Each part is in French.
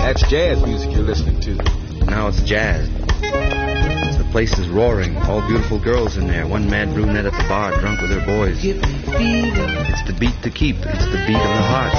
That's jazz music you're listening to. Now it's jazz. The place is roaring. All beautiful girls in there. One mad brunette at the bar, drunk with her boys. It's the beat to keep. It's the beat of the heart.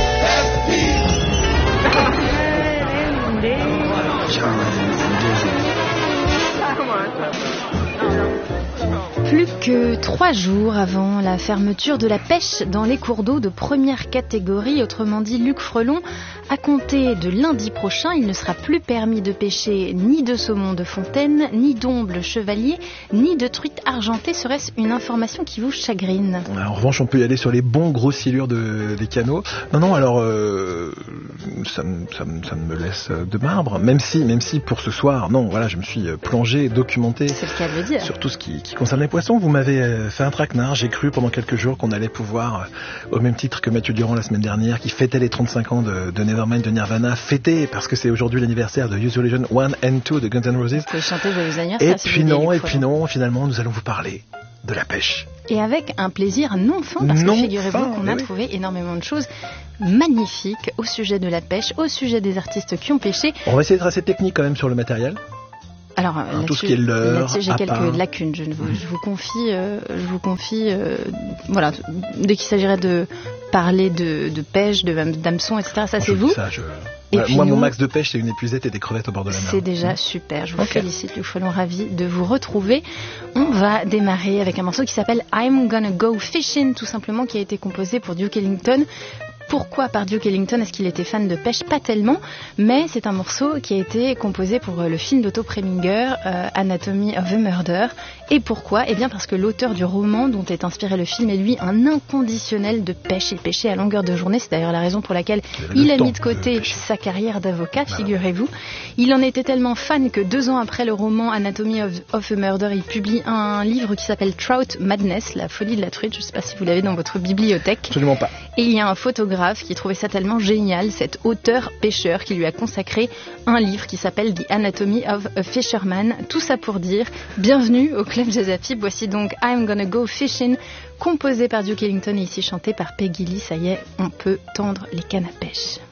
Plus que 3 jours avant la fermeture de la pêche dans les cours d'eau de première catégorie, autrement dit Luc Frelon, à compter de lundi prochain, il ne sera plus permis de pêcher ni de saumon de fontaine, ni d'omble chevalier, ni de truite argentée. Serait-ce une information qui vous chagrine ? En revanche, on peut y aller sur les bons gros silures des canaux. Non, alors ça me laisse de marbre, même si pour ce soir, non, voilà, je me suis plongé, documenté. C'est le cas de le dire. Sur tout ce qui concerne les poissons. Vous m'avez fait un traquenard. J'ai cru pendant quelques jours qu'on allait pouvoir, au même titre que Mathieu Durand la semaine dernière, qui fêtait les 35 ans de Nevermind de Nirvana, fêter parce que c'est aujourd'hui l'anniversaire de Use Your Illusion 1 and 2 de Guns N' Roses. Vous pouvez chanter joyeux anniversaire. Et puis non, finalement, nous allons vous parler de la pêche. Et avec un plaisir non fin, parce que figurez-vous qu'on a trouvé énormément de choses magnifiques au sujet de la pêche, au sujet des artistes qui ont pêché. On va essayer d'être assez technique quand même sur le matériel. Alors, tout ce qui est leurre, là-dessus, j'ai quelques lacunes. Je vous confie, voilà, dès qu'il s'agirait de parler de pêche, d'hameçon, etc., ça c'est vous. Moi, mon max de pêche, c'est une épuisette et des crevettes au bord de la mer. C'est déjà super. Je vous félicite, Luc Frelon, ravi de vous retrouver. On va démarrer avec un morceau qui s'appelle I'm Gonna Go Fishing, tout simplement, qui a été composé pour Duke Ellington. Pourquoi par Duke Ellington? Est-ce qu'il était fan de pêche? Pas tellement, mais c'est un morceau qui a été composé pour le film d'Otto Preminger, Anatomy of a Murder. Et pourquoi? Eh bien parce que l'auteur du roman dont est inspiré le film est lui un inconditionnel de pêche. Il pêchait à longueur de journée, c'est d'ailleurs la raison pour laquelle il a mis de côté sa carrière d'avocat, figurez-vous. Il en était tellement fan que 2 ans après le roman Anatomy of a Murder, il publie un livre qui s'appelle Trout Madness, la folie de la truite. Je ne sais pas si vous l'avez dans votre bibliothèque. Absolument pas. Et il y a un photographe qui trouvait ça tellement génial, cet auteur-pêcheur qui lui a consacré un livre qui s'appelle The Anatomy of a Fisherman. Tout ça pour dire bienvenue au Club Jazz Apip. Voici donc I'm Gonna Go Fishing, composé par Duke Ellington et ici chanté par Peggy Lee. Ça y est, on peut tendre les cannes à pêche.